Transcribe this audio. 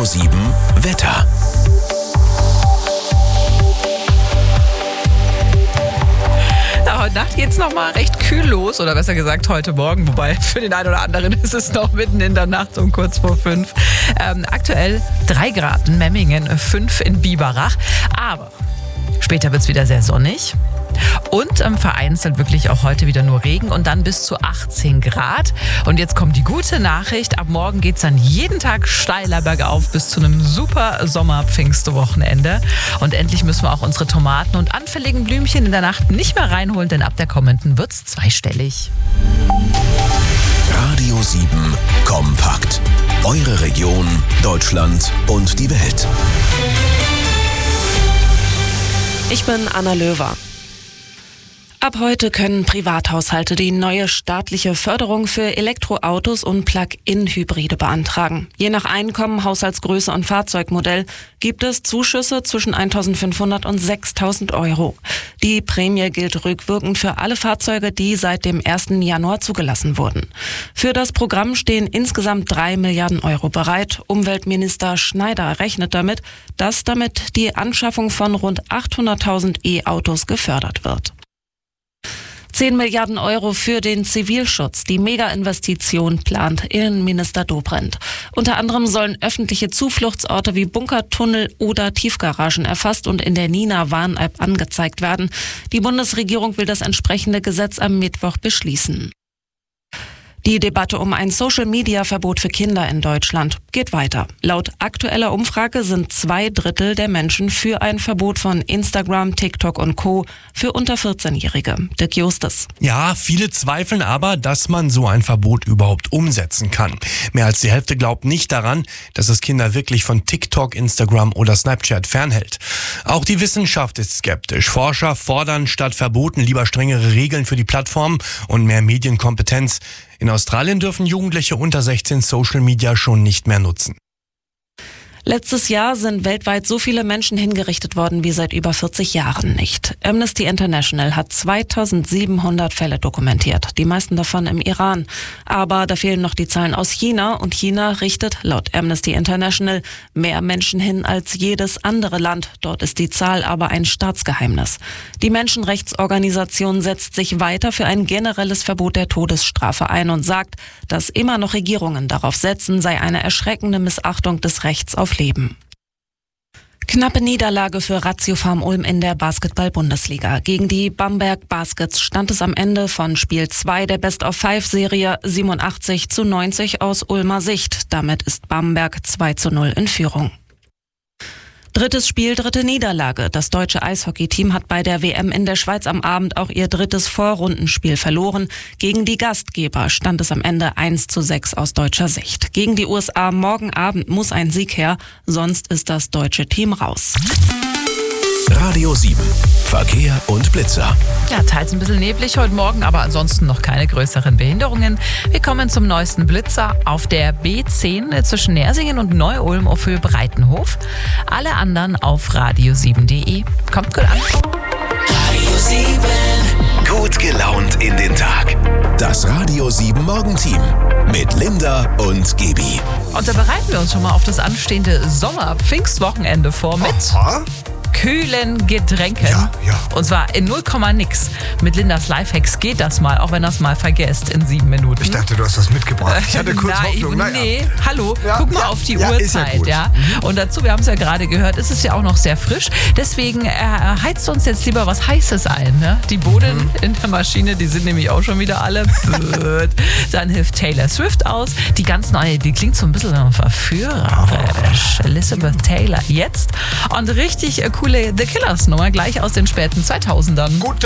7 Wetter. Ja, heute Nacht geht es nochmal recht kühl los, oder besser gesagt heute Morgen, wobei für den einen oder anderen ist es noch mitten in der Nacht um kurz vor 5. Aktuell 3 Grad in Memmingen, 5 in Biberach, aber später wird es wieder sehr sonnig. Und vereinzelt wirklich auch heute wieder nur Regen und dann bis zu 18 Grad. Und jetzt kommt die gute Nachricht. Ab morgen geht es dann jeden Tag steiler bergauf bis zu einem super Sommer-Pfingstwochenende. Und endlich müssen wir auch unsere Tomaten und anfälligen Blümchen in der Nacht nicht mehr reinholen, denn ab der kommenden wird es zweistellig. Radio 7 Kompakt. Eure Region, Deutschland und die Welt. Ich bin Anna Löwer. Ab heute können Privathaushalte die neue staatliche Förderung für Elektroautos und Plug-in-Hybride beantragen. Je nach Einkommen, Haushaltsgröße und Fahrzeugmodell gibt es Zuschüsse zwischen 1.500 und 6.000 Euro. Die Prämie gilt rückwirkend für alle Fahrzeuge, die seit dem 1. Januar zugelassen wurden. Für das Programm stehen insgesamt 3 Milliarden Euro bereit. Umweltminister Schneider rechnet damit, dass damit die Anschaffung von rund 800.000 E-Autos gefördert wird. 10 Milliarden Euro für den Zivilschutz. Die Mega-Investition plant Innenminister Dobrindt. Unter anderem sollen öffentliche Zufluchtsorte wie Bunkertunnel oder Tiefgaragen erfasst und in der Nina-Warn-App angezeigt werden. Die Bundesregierung will das entsprechende Gesetz am Mittwoch beschließen. Die Debatte um ein Social-Media-Verbot für Kinder in Deutschland geht weiter. Laut aktueller Umfrage sind 2/3 der Menschen für ein Verbot von Instagram, TikTok und Co. für unter 14-Jährige. Dirk Justus. Ja, viele zweifeln aber, dass man so ein Verbot überhaupt umsetzen kann. Mehr als die Hälfte glaubt nicht daran, dass es Kinder wirklich von TikTok, Instagram oder Snapchat fernhält. Auch die Wissenschaft ist skeptisch. Forscher fordern statt Verboten lieber strengere Regeln für die Plattformen und mehr Medienkompetenz. In Australien dürfen Jugendliche unter 16 Social Media schon nicht mehr nutzen. Letztes Jahr sind weltweit so viele Menschen hingerichtet worden wie seit über 40 Jahren nicht. Amnesty International hat 2700 Fälle dokumentiert, die meisten davon im Iran. Aber da fehlen noch die Zahlen aus China und China richtet laut Amnesty International mehr Menschen hin als jedes andere Land. Dort ist die Zahl aber ein Staatsgeheimnis. Die Menschenrechtsorganisation setzt sich weiter für ein generelles Verbot der Todesstrafe ein und sagt, dass immer noch Regierungen darauf setzen, sei eine erschreckende Missachtung des Rechts auf Leben. Knappe Niederlage für Ratio Farm Ulm in der Basketball-Bundesliga. Gegen die Bamberg Baskets stand es am Ende von Spiel 2 der Best-of-5-Serie 87-90 aus Ulmer Sicht. Damit ist Bamberg 2:0 in Führung. Drittes Spiel, dritte Niederlage. Das deutsche Eishockeyteam hat bei der WM in der Schweiz am Abend auch ihr drittes Vorrundenspiel verloren. Gegen die Gastgeber stand es am Ende 1:6 aus deutscher Sicht. Gegen die USA morgen Abend muss ein Sieg her, sonst ist das deutsche Team raus. Radio 7 Verkehr und Blitzer. Ja, teils ein bisschen neblig heute Morgen, aber ansonsten noch keine größeren Behinderungen. Wir kommen zum neuesten Blitzer auf der B10 zwischen Nersingen und Neu-Ulm auf Höhe Breitenhof. Alle anderen auf radio7.de. Kommt gut an. Radio 7. Gut gelaunt in den Tag. Das Radio 7 Morgenteam mit Linda und Gebi. Und da bereiten wir uns schon mal auf das anstehende Sommer-Pfingstwochenende vor mit kühlen Getränken. Ja. Und zwar in 0, nix. Mit Lindas Lifehacks geht das mal, auch wenn ihr es mal vergesst in 7 Minuten. Ich dachte, du hast was mitgebracht. Ich hatte kurz Hoffnung. Nee, hallo, Ja, guck mal ja, auf die ja, ist ja Uhrzeit. gut. Ja. Und dazu, wir haben es ja gerade gehört, ist es ja auch noch sehr frisch. Deswegen heizt uns jetzt lieber was Heißes ein. Ne? Die Bohnen in der Maschine, die sind nämlich auch schon wieder alle blöd. Dann hilft Taylor Swift aus. Die ganz neue, die klingt so ein bisschen verführerisch. Elizabeth Taylor jetzt. Und richtig coole The Killers Nummer gleich aus den späten 2000ern. Guten